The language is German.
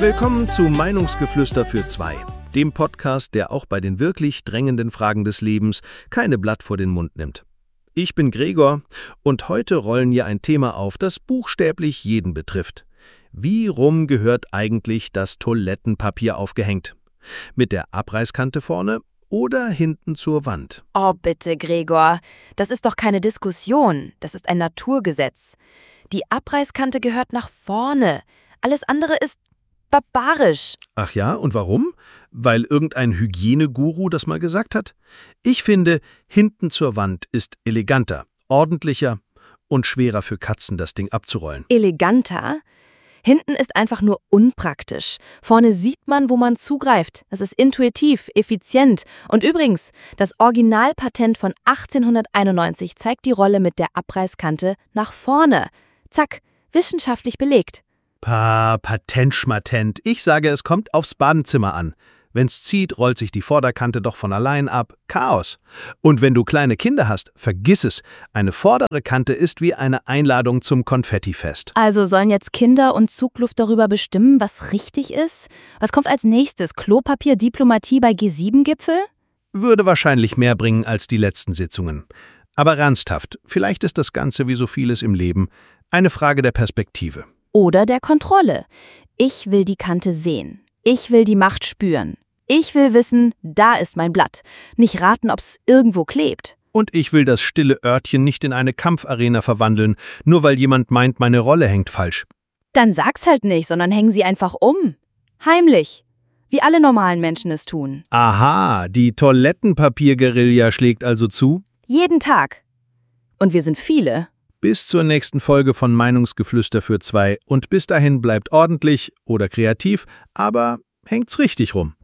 Willkommen zu Meinungsgeflüster für zwei, dem Podcast, der auch bei den wirklich drängenden Fragen des Lebens keine Blatt vor den Mund nimmt. Ich bin Gregor und heute rollen wir ein Thema auf, das buchstäblich jeden betrifft. Wie rum gehört eigentlich das Toilettenpapier aufgehängt? Mit der Abreißkante vorne oder hinten zur Wand? Oh bitte, Gregor, das ist doch keine Diskussion, das ist ein Naturgesetz. Die Abreißkante gehört nach vorne, alles andere ist barbarisch. Ach ja, und warum? Weil irgendein Hygieneguru das mal gesagt hat? Ich finde, hinten zur Wand ist eleganter, ordentlicher und schwerer für Katzen, das Ding abzurollen. Eleganter? Hinten ist einfach nur unpraktisch. Vorne sieht man, wo man zugreift. Das ist intuitiv, effizient. Und übrigens, das Originalpatent von 1891 zeigt die Rolle mit der Abreißkante nach vorne. Zack, wissenschaftlich belegt. Patentschmatent. Ich sage, es kommt aufs Badezimmer an. Wenn's zieht, rollt sich die Vorderkante doch von allein ab. Chaos. Und wenn du kleine Kinder hast, vergiss es. Eine vordere Kante ist wie eine Einladung zum Konfettifest. Also sollen jetzt Kinder und Zugluft darüber bestimmen, was richtig ist? Was kommt als nächstes? Klopapier-Diplomatie bei G7-Gipfel? Würde wahrscheinlich mehr bringen als die letzten Sitzungen. Aber ernsthaft, vielleicht ist das Ganze wie so vieles im Leben eine Frage der Perspektive. Oder der Kontrolle. Ich will die Kante sehen. Ich will die Macht spüren. Ich will wissen, da ist mein Blatt. Nicht raten, ob's irgendwo klebt. Und ich will das stille Örtchen nicht in eine Kampfarena verwandeln, nur weil jemand meint, meine Rolle hängt falsch. Dann sag's halt nicht, sondern häng sie einfach um. Heimlich. Wie alle normalen Menschen es tun. Aha, die Toilettenpapier-Guerilla schlägt also zu? Jeden Tag. Und wir sind viele. Bis zur nächsten Folge von Meinungsgeflüster für zwei und bis dahin bleibt ordentlich oder kreativ, aber hängt's richtig rum.